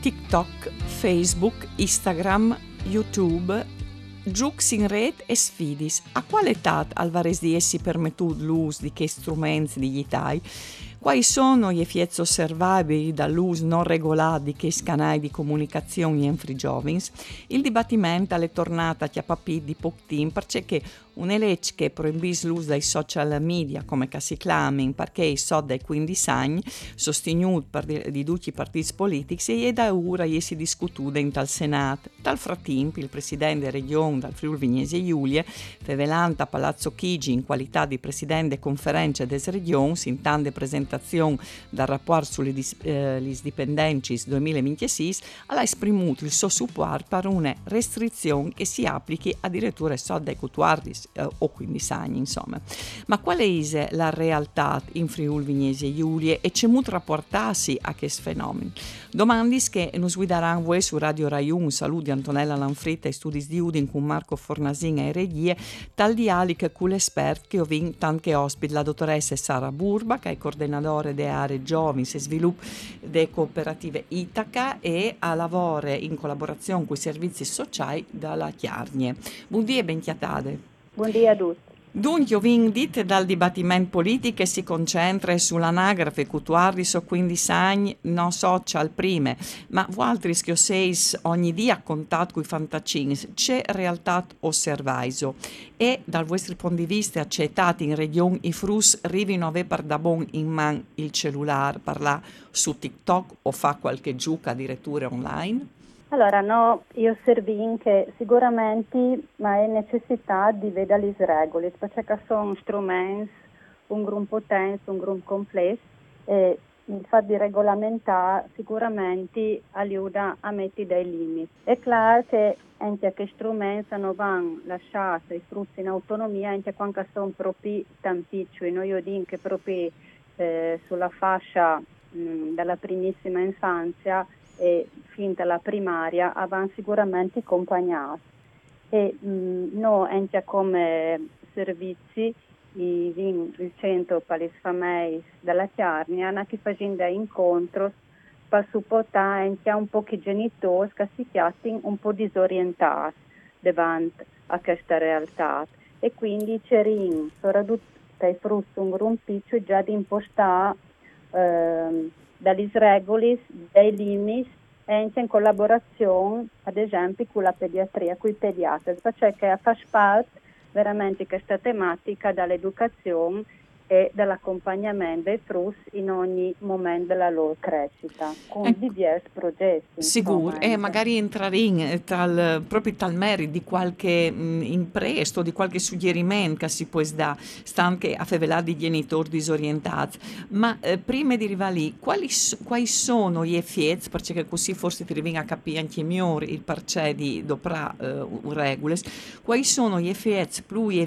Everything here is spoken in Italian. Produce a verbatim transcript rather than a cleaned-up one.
TikTok, Facebook, Instagram, YouTube, giux in rete e sfidis. A quale età alvares di essi permettu l'uso di che strumenti digitai? Quali sono gli effetti osservabili dall'uso non regolato di che canali di comunicazione in free giovins? Il dibattimento è tornato a chiappapì di poco tempo perché una legge che proibisce l'uso dei social media come che si clami perché i so dai quindici anni sostenuti per di tutti i partiti politici e da ora gli si discute in tal Senato. Dal frattempo il presidente regione dal Friuli Venezia Giulia, fevelante a Palazzo Chigi in qualità di presidente conferenza des regions in tante presentazioni dal rapporto sulle dis, eh, dipendenze duemilaventisei, ha esprimuto il suo supporto per una restrizione che si applichi addirittura so dai quattordici eh, o quindici anni, insomma. Ma quale è la realtà in Friuli Venezia Giulia e c'è molto rapportarsi a questo fenomeno? Domande che nos guideranno voi su Radio Rai uno. Saluti Antonella Lanfritta e studi di Udin con Marco Fornasin e regie, tal dialic con l'esperto che ho vinto tanti ospiti, la dottoressa Sara Burba, che è coordinatore delle aree giovani e sviluppo delle cooperative Itaca e a lavoro in collaborazione con i servizi sociali dalla Chiarnie. Buondì e ben chiatade. Buondì a tutti. Dunque, dite dal dibattimento politico che si concentra sull'anagrafe cutuardi so quindici anni non social prime, ma voi altri che sei ogni dia a contatto con i fantacini, c'è realtà osservaiso e dal vostro punto di vista accettati in regione i frus arrivino a avere per da bon in man il cellulare, parla su TikTok o fa qualche gioca addirittura online? Allora, no, io osservo che sicuramente ma è necessità di vedere le regole, perché sono strumenti, un gruppo potente, un gruppo complesso e il fatto di regolamentare sicuramente aiuta a mettere dei limiti. È chiaro che anche che strumenti non vanno lasciati i frutti in autonomia anche quando sono proprio tampicci. Noi io dico che proprio eh, sulla fascia mh, della primissima infanzia e fin dalla primaria vanno sicuramente accompagnati e mh, noi anche come servizi i, il centro per le famiglie della Chiarnia hanno che facendo incontri per supportare anche un po' i genitori che si chiamano un po' disorientati davanti a questa realtà e quindi c'è soprattutto dai frutti un grumpiccio già di impostare eh, dalle regole, dai limiti e anche in collaborazione ad esempio con la pediatria, con i pediatri, perché fa parte veramente questa tematica dall'educazione e dall'accompagnamento dei frus in ogni momento della loro crescita, con ecco. diversi progetti. Sicuro, e magari entrare in tal, proprio tal merito di qualche mh, impresto, di qualche suggerimento che si può dare, sta anche a favelare di genitori disorientati, ma eh, prima di arrivare lì, quali, quali sono gli effetti, perché così forse ti riviene a capire anche meglio il perché di doprà eh, regole, quali sono gli effetti più